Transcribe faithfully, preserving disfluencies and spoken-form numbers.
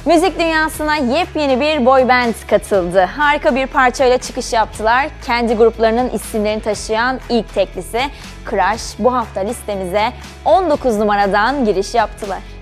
Müzik dünyasına yepyeni bir boy band katıldı. Harika bir parçayla çıkış yaptılar. Kendi gruplarının isimlerini taşıyan ilk teklisi Crush bu hafta listemize on dokuz numaradan giriş yaptılar.